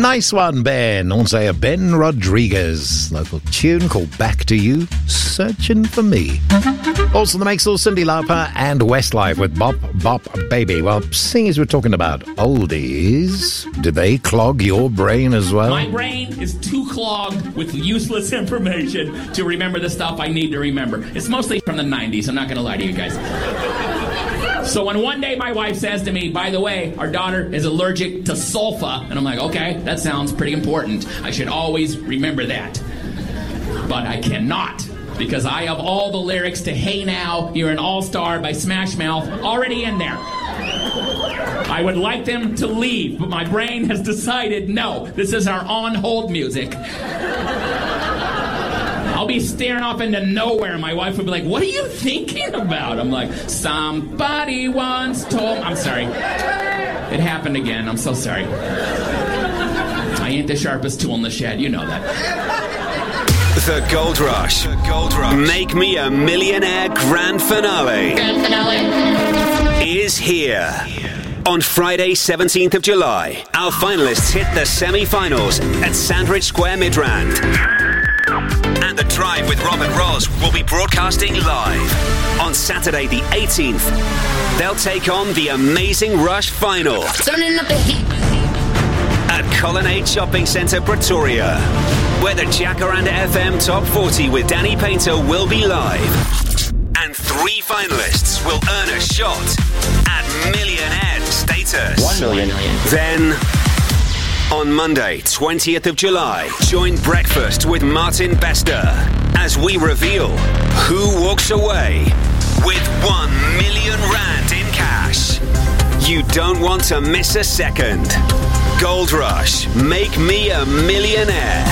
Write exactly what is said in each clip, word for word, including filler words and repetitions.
Nice one, Ben. Ons say Ben Rodriguez. Local tune called Back to You, Searching for Me. Also the makes Cindy Lauper and Westlife with Bop Bop Baby. Well, seeing as we're talking about oldies, do they clog your brain as well? My brain is too clogged with useless information to remember the stuff I need to remember. It's mostly from the nineties, I'm not going to lie to you guys. So when one day my wife says to me, by the way, our daughter is allergic to sulfa, and I'm like, okay, that sounds pretty important. I should always remember that. But I cannot, because I have all the lyrics to Hey Now, You're an All-Star by Smash Mouth already in there. I would like them to leave, but my brain has decided, no, this is our on-hold music. I'll be staring off into nowhere, and my wife would be like, what are you thinking about? I'm like, somebody once told... I'm sorry. It happened again. I'm so sorry. I ain't the sharpest tool in the shed. You know that. The Gold Rush. The Gold Rush. Make Me a Millionaire Grand Finale. Grand Finale. Is here. On Friday, seventeenth of July, our finalists hit the semi-finals at Sandridge Square, Midrand. And The Drive with Robert Ross will be broadcasting live. On Saturday the eighteenth, they'll take on the Amazing Rush final Turning up the heat. at Colonnade Shopping Centre, Pretoria, where the Jacaranda F M Top forty with Danny Painter will be live. And three finalists will earn a shot at millionaire status. One million. Then, on Monday, twentieth of July, join Breakfast with Martin Bester as we reveal who walks away with one million rand in cash. You don't want to miss a second. Gold Rush, Make Me a Millionaire.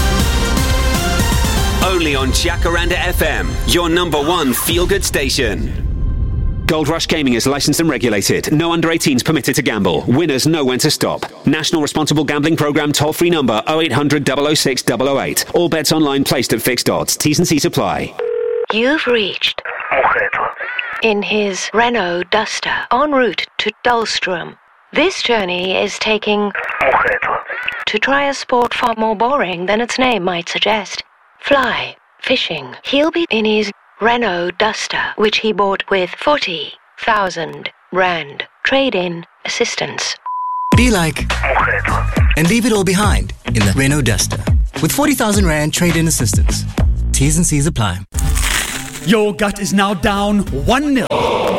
Only on Jacaranda F M, your number one feel-good station. Gold Rush Gaming is licensed and regulated. No under eighteens permitted to gamble. Winners know when to stop. National Responsible Gambling Programme toll-free number oh eight hundred, double oh six, double oh eight. All bets online placed at fixed odds. T's and C's apply. You've reached in his Renault Duster en route to Dullstrom. This journey is taking to try a sport far more boring than its name might suggest. Fly, fishing. He'll be in his Renault Duster, which he bought with forty thousand rand trade-in assistance. Be like and leave it all behind in the Renault Duster with forty thousand rand trade-in assistance. T's and C's apply. Your gut is now down one nil.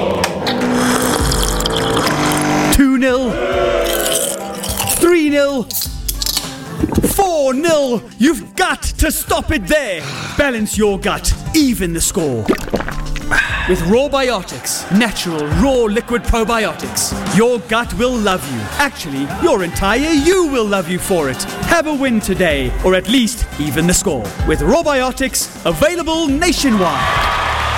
two nil. three nil. four nil. You've got to stop it there. Balance your gut. Even the score. With Rawbiotics, natural, raw liquid probiotics. Your gut will love you. Actually, your entire you will love you for it. Have a win today, or at least even the score. With Rawbiotics, available nationwide.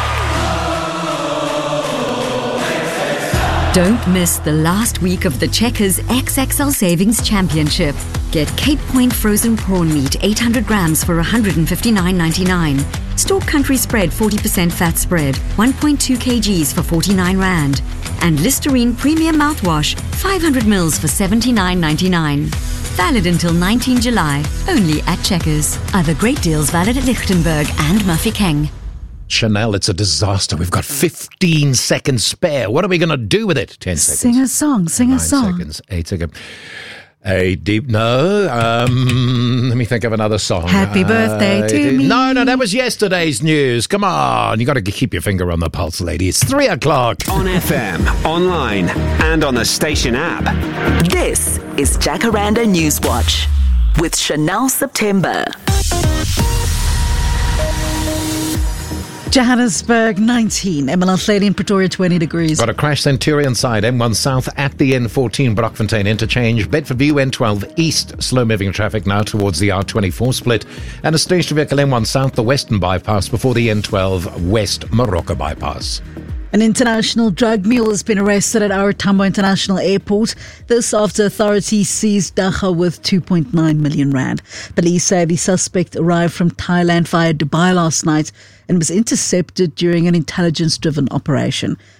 Don't miss the last week of the Checkers X X L Savings Championship. Get Cape Point frozen prawn meat eight hundred grams for one hundred fifty-nine ninety-nine. Stork Country Spread forty percent fat spread, one point two kilograms for forty-nine rand. And Listerine Premium Mouthwash, five hundred mils for seventy-nine ninety-nine. Valid until nineteenth of July, only at Checkers. Other great deals valid at Lichtenberg and Mafeking. Chanel, it's a disaster. We've got fifteen seconds spare. What are we going to do with it? ten seconds. Sing a song. Sing Nine a song. seconds. Eight seconds. A deep no. Um, let me think of another song. Happy birthday uh, to me. No, no, that was yesterday's news. Come on, you got to keep your finger on the pulse, lady. It's three o'clock on F M, online, and on the station app. This is Jacaranda Newswatch with Chanel September. Johannesburg nineteen, Emmeline in Pretoria twenty degrees. Got a crash Centurion side, M one South at the N fourteen Brockfontein interchange. Bedford View N twelve East, slow moving traffic now towards the R twenty-four split. And a stationary vehicle M one South, the Western bypass before the N twelve West Morocco bypass. An international drug mule has been arrested at Our Tambo International Airport. This after authorities seized dagga with two point nine million rand. Police say the suspect arrived from Thailand via Dubai last night and was intercepted during an intelligence-driven operation.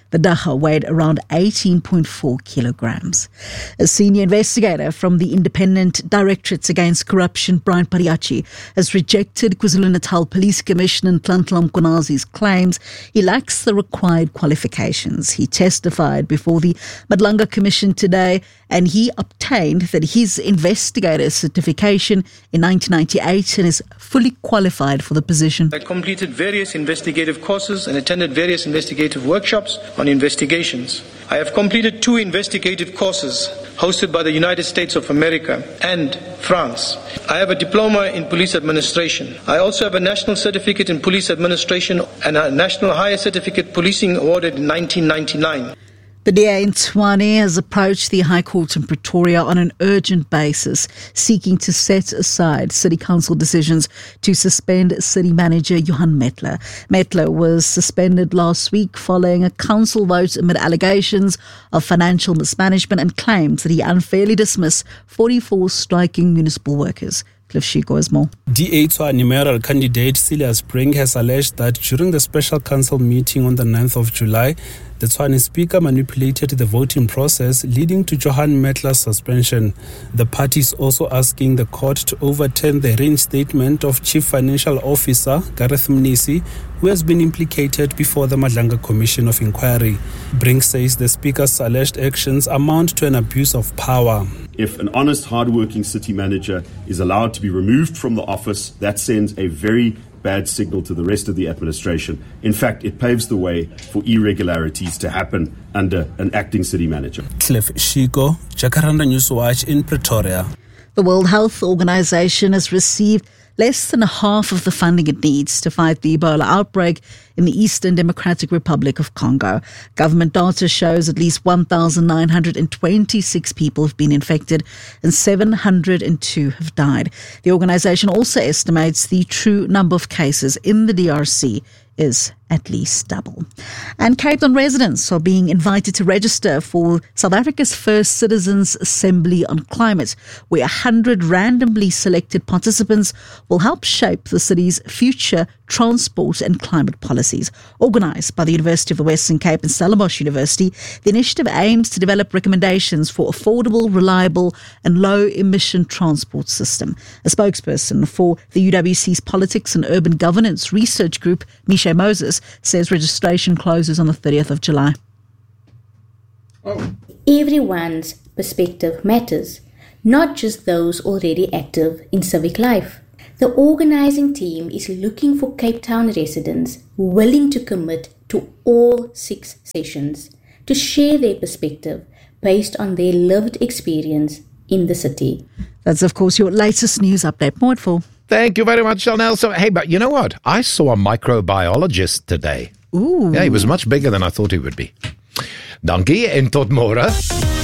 The dagga weighed around eighteen point four kilograms. A senior investigator from the Independent Directorates Against Corruption, Brian Pariachi, has rejected KwaZulu-Natal Police Commissioner Nhlanhla Mkonazi's claims he lacks the required qualifications. He testified before the Madlanga Commission today, and he obtained that his investigator certification in nineteen ninety-eight and is fully qualified for the position. I completed various investigative courses and attended various investigative workshops on investigations. I have completed two investigative courses hosted by the United States of America and France. I have a diploma in police administration. I also have a national certificate in police administration and a national higher certificate policing awarded in nineteen ninety-nine. The D A in Tshwane has approached the High Court in Pretoria on an urgent basis, seeking to set aside City Council decisions to suspend City Manager Johan Metler. Metler was suspended last week following a council vote amid allegations of financial mismanagement and claims that he unfairly dismissed forty-four striking municipal workers. Cliff Shiko has more. D A Tshwane mayoral candidate Celia Spring has alleged that during the special council meeting on the ninth of July, the Tshwane speaker manipulated the voting process, leading to Johan Metler's suspension. The party is also asking the court to overturn the reinstatement of Chief Financial Officer Gareth Mnisi, who has been implicated before the Madlanga Commission of Inquiry. Brink says the speaker's alleged actions amount to an abuse of power. If an honest, hard-working city manager is allowed to be removed from the office, that sends a very bad signal to the rest of the administration. In fact, it paves the way for irregularities to happen under an acting city manager. Cliff Shiko, Jacaranda Newswatch in Pretoria. The World Health Organization has received less than half of the funding it needs to fight the Ebola outbreak in the Eastern Democratic Republic of Congo. Government data shows at least one thousand nine hundred twenty-six people have been infected and seven hundred two have died. The organization also estimates the true number of cases in the D R C is at least double. And Cape Town residents are being invited to register for South Africa's first Citizens Assembly on Climate, where one hundred randomly selected participants will help shape the city's future transport and climate policies. Organised by the University of the Western Cape and Stellenbosch University, the initiative aims to develop recommendations for affordable, reliable and low-emission transport system. A spokesperson for the U W C's Politics and Urban Governance Research Group, Misha Moses, says registration closes on the thirtieth of July. Oh. Everyone's perspective matters, not just those already active in civic life. The organising team is looking for Cape Town residents willing to commit to all six sessions to share their perspective based on their lived experience in the city. That's, of course, your latest news update. More at four. Thank you very much, Chanel. So, hey, but you know what? I saw a microbiologist today. Ooh. Yeah, he was much bigger than I thought he would be. Dankie en tot môre.